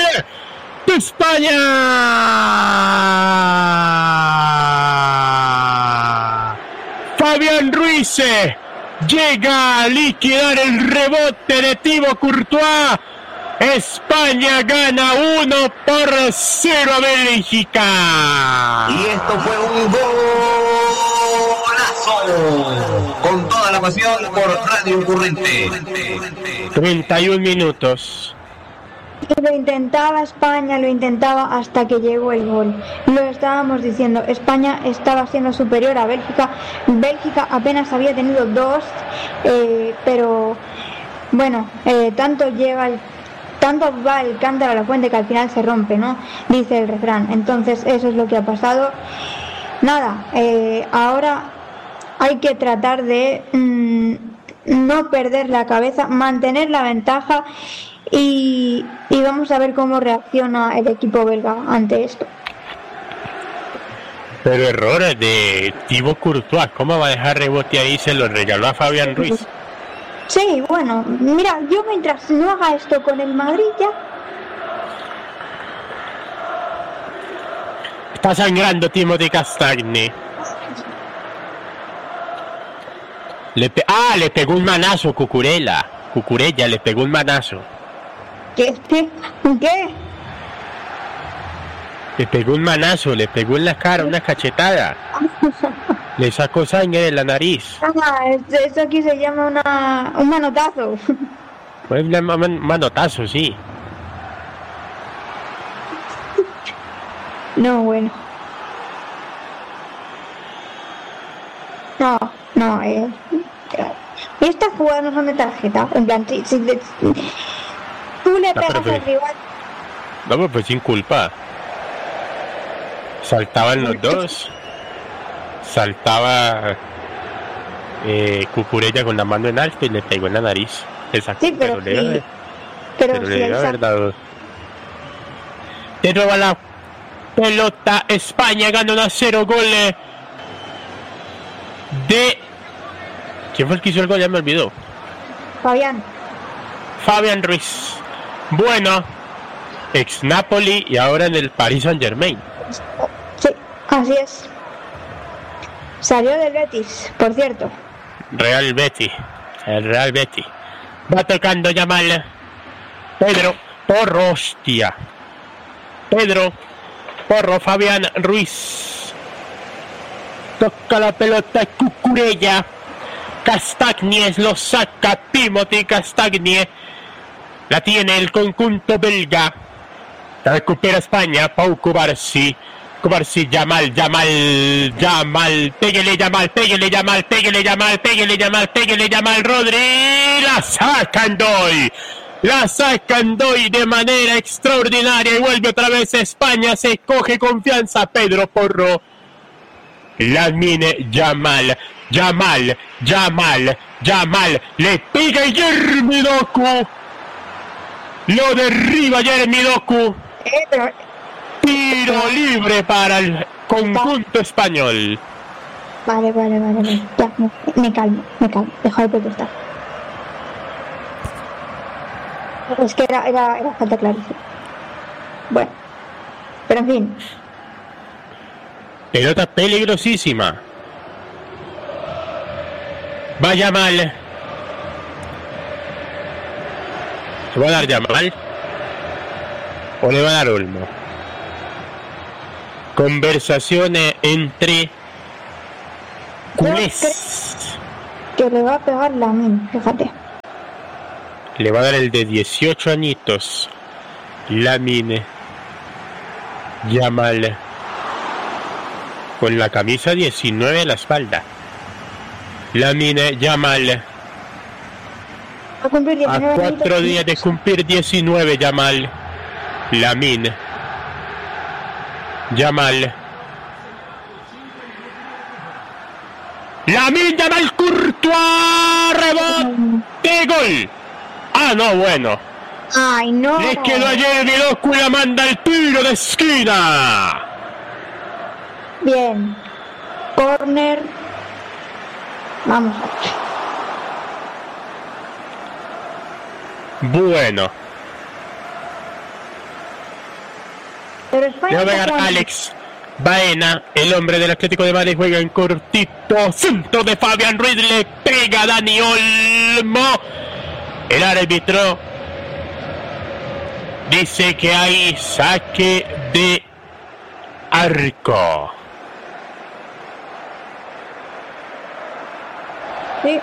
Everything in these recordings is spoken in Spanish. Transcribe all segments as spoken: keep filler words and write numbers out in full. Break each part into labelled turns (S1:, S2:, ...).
S1: de España. Fabián Ruiz llega a liquidar el rebote de Thibaut Courtois. España gana uno por cero a Bélgica.
S2: Y esto fue un golazo. Con toda la pasión por Radio Ocurrente.
S1: treinta y un minutos.
S3: Lo intentaba España, lo intentaba hasta que llegó el gol. Lo estábamos diciendo, España estaba siendo superior a Bélgica. Bélgica apenas había tenido dos, eh, pero bueno, eh, tanto lleva el Tanto va el cántaro a la fuente que al final se rompe, ¿no? Dice el refrán. Entonces eso es lo que ha pasado. Nada, eh, ahora hay que tratar de mmm, no perder la cabeza, mantener la ventaja y, y vamos a ver cómo reacciona el equipo belga ante esto.
S1: Pero error de Thibaut Courtois, ¿cómo va a dejar rebote ahí? Se lo regaló a Fabián Ruiz.
S3: Sí, bueno, mira, yo mientras no haga esto con el Madrid ya.
S1: Está sangrando Timothy Castagne. Le pe- ah, le pegó un manazo Cucurella. Cucurella le pegó un manazo.
S3: ¿Qué? ¿Qué? ¿Qué?
S1: Le pegó un manazo, le pegó en la cara una cachetada. Le sacó sangre de la nariz.
S3: Ah, eso aquí se llama una, un manotazo.
S1: Pues un man- manotazo, sí.
S3: No, bueno. No, no, eh. Estas jugadas no son de tarjeta. En plan, si, si, si tú le
S1: No,
S3: pegas
S1: pero fue-
S3: al rival.
S1: No, pues fue sin culpa. Saltaban los dos. Saltaba eh, Cucurella con la mano en alto y le pegó en la nariz. Exacto,
S3: Sí, pero,
S1: le
S3: sí,
S1: iba-
S3: pero,
S1: pero
S3: si
S1: le
S3: el
S1: iba a
S3: sa-
S1: haber dado. Te roba la pelota España, gana uno a cero, gol eh, de... ¿Quién fue el que hizo el gol? Ya me olvidó.
S3: Fabián.
S1: Fabián Ruiz. Bueno, ex Napoli y ahora en el Paris Saint Germain.
S3: Sí, así es. Salió del Betis, por cierto.
S1: Real Betis. El Real Betis. Va tocando Yamal. Pedro Porro, hostia. Pedro Porro, Fabián Ruiz. Toca la pelota Cucurella. Castagne lo saca. Timothy Castagne. La tiene el conjunto belga. La recupera España. Pau Cubarsí. Cubarsí, Yamal, Yamal, Yamal, péguele Yamal, péguele Yamal, péguele Yamal, péguele Yamal, péguele Yamal, Rodri, la sacan doy, la sacan doy de manera extraordinaria y vuelve otra vez España, se coge confianza, Pedro Porro, Lamine Yamal, Yamal, Yamal, Yamal, le pega Jeremy Doku, lo derriba Jeremy Doku.
S3: Eh, pero...
S1: Tiro libre para el conjunto español.
S3: Vale, vale, vale, vale. Ya, me, me calmo, me calmo. Deja de protestar. Es que era, era, era falta clarísima. Bueno, pero en fin.
S1: Pelota peligrosísima. Vaya mal. ¿Se va a dar Yamal? ¿O le va a dar Olmo? Conversaciones entre culés.
S3: Que le va a pegar Lamine, fíjate.
S1: Le va a dar el de dieciocho añitos. Lamine Yamal. Con la camisa diecinueve a la espalda. Lamine Yamal.
S3: A cumplir
S1: A
S3: diecinueve
S1: cuatro
S3: añitos.
S1: días de cumplir diecinueve, Yamal. Lamine Yamal. Lamine Yamal, Courtois, rebote, gol. Ah, no, bueno.
S3: Ay, no.
S1: Le quedó ayer Miloku y la manda el tiro de esquina.
S3: Bien. Corner. Vamos a ver.
S1: Bueno.
S3: Pero España
S1: Va a pegar Alex Baena, el hombre del Atlético de Madrid, juega en cortito, centro de Fabián Ruiz, le pega a Dani Olmo. El árbitro dice que hay saque de arco.
S3: Sí.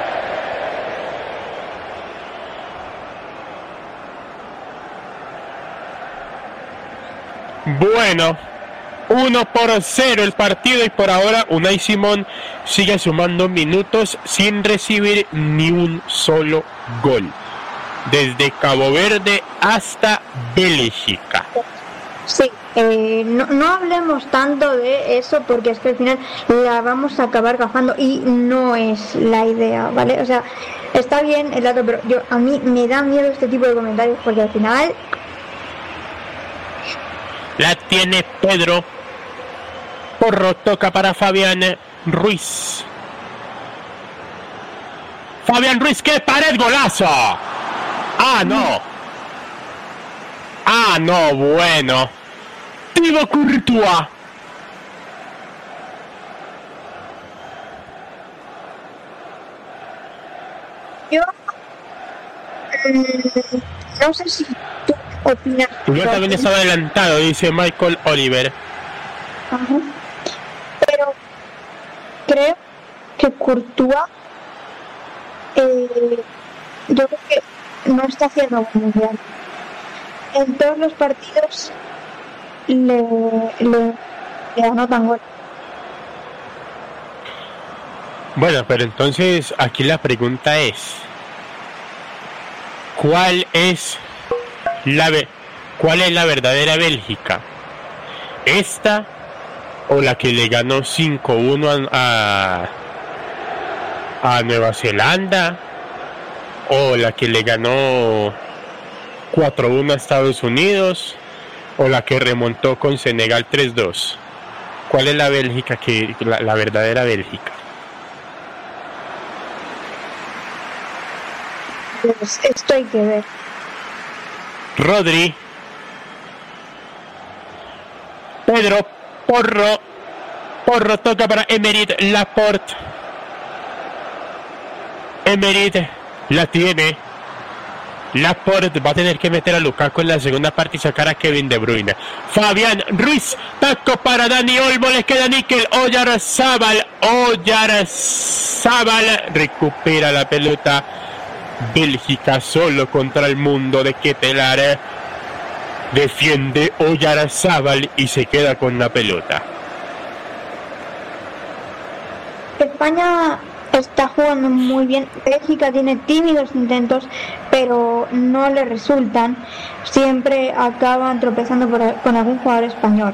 S1: Bueno, uno por cero el partido y por ahora Unai Simón sigue sumando minutos sin recibir ni un solo gol. Desde Cabo Verde hasta Bélgica.
S3: Sí, eh, no, no hablemos tanto de eso porque es que al final la vamos a acabar gafando y no es la idea, ¿vale? O sea, está bien el dato, pero yo a mí me da miedo este tipo de comentarios porque al final...
S1: La tiene Pedro. Porro toca para Fabián Ruiz. Fabián Ruiz, ¡qué pared, golazo! ¡Ah, no! ¡Ah, no, bueno! Thibaut Courtois.
S3: Yo... Eh, no sé si tú opinas...
S1: Yo también estaba adelantado, dice Michael Oliver.
S3: Ajá. Pero creo que Courtois eh, yo creo que no está haciendo un mundial. En todos los partidos le, le, le anotan gol.
S1: Bueno, pero entonces aquí la pregunta es, ¿cuál es la cuál es la verdadera Bélgica? ¿Esta o la que le ganó cinco uno a, a, a Nueva Zelanda? ¿O la que le ganó cuatro uno a Estados Unidos? ¿O la que remontó con Senegal tres dos? ¿Cuál es la Bélgica, que la, la verdadera Bélgica?
S3: Pues esto hay que ver.
S1: Rodri. Pedro Porro. Porro toca para Emerick Laporte. Emerick la tiene. Laporte va a tener que meter a Lukaku en la segunda parte y sacar a Kevin De Bruyne. Fabián Ruiz, taco para Dani Olmo, le queda Níquel. Oyarzábal, Oyarzábal recupera la pelota. Bélgica solo contra el mundo de Ketelaere. Defiende Oyarzábal y se queda con la pelota.
S3: España está jugando muy bien. Bélgica tiene tímidos intentos, pero no le resultan. Siempre acaban tropezando por, con algún jugador español.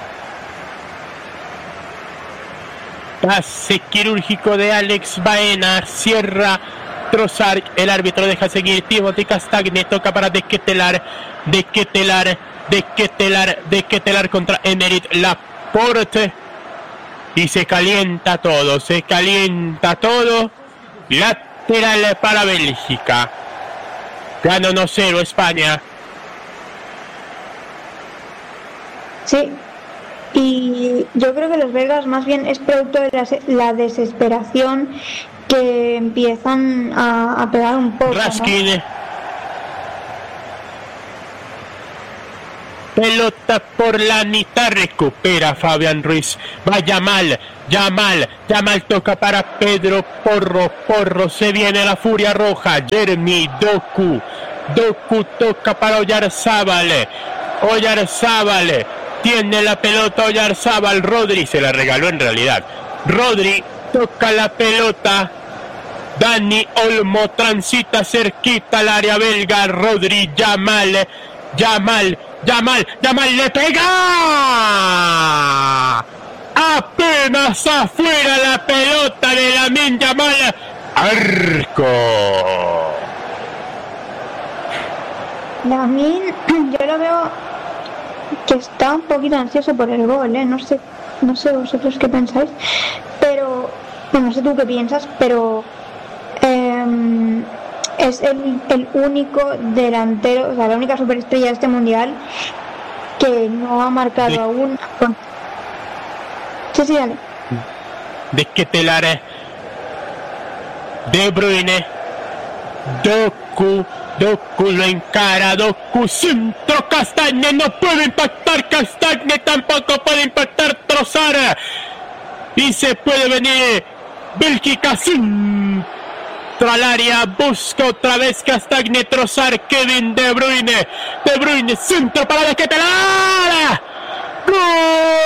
S1: Pase quirúrgico de Alex Baena. Cierra Trossard. El árbitro deja seguir. Timothy Castagne toca para De Ketelaere. De Ketelaere. De Ketelaere. De Ketelaere contra Emerick Laporte. Y se calienta todo, se calienta todo. Lateral para Bélgica. Gana uno cero España.
S3: Sí. Y yo creo que los belgas más bien es producto de la, la desesperación que empiezan a, a pegar un poco,
S1: Raskin. ¿No? Pelota por la mitad, recupera Fabián Ruiz. Va Yamal, Yamal, Yamal toca para Pedro Porro. Porro, se viene la furia roja. Jeremy Doku, Doku toca para Oyarzábal. Oyarzábal tiene la pelota. Oyarzábal, Rodri se la regaló en realidad. Rodri toca la pelota. Dani Olmo transita cerquita al área belga. Rodri, Yamal, Yamal. Yamal, Yamal le pega. Apenas afuera la pelota de Lamine Yamal. Arco.
S3: Lamine, yo lo veo que está un poquito ansioso por el gol, ¿eh? No sé, no sé vosotros qué pensáis, pero bueno, no sé tú qué piensas, pero eh, es el, el único delantero, o sea, la única superestrella de este mundial que no ha marcado
S1: de,
S3: aún. Sí, sí, dale.
S1: De Ketelaere, De Bruyne, Doku, Doku lo encara, Doku, centro, Castagne, no puede impactar Castagne, tampoco puede impactar Trossard, y se puede venir Bélgica sin al área, busca otra vez Castagne, Trossard, Kevin De Bruyne, De Bruyne, centro para De Ketelaere, ¡gol!